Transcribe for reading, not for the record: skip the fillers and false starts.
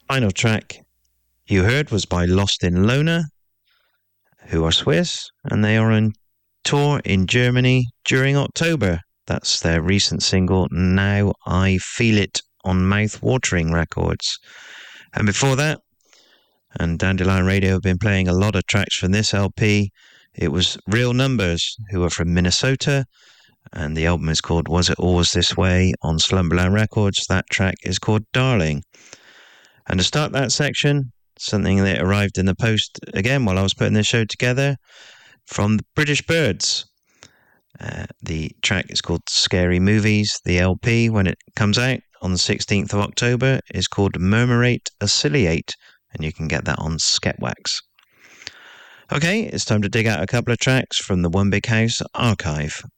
Final track you heard was by Lost in Lona, who are Swiss, and they are on tour in Germany during October. That's their recent single, Now I Feel It, on Mouth-Watering Records. And before that, and Dandelion Radio have been playing a lot of tracks from this LP, it was Real Numbers, who are from Minnesota, and the album is called Was It Always This Way on Slumberland Records. That track is called Darling. And to start that section, something that arrived in the post again while I was putting this show together from the British Birds. The track is called Scary Movies. The LP, when it comes out on the 16th of October, is called Murmurate Oscillate, and you can get that on Sketwax. Okay, it's time to dig out a couple of tracks from the One Big House archive.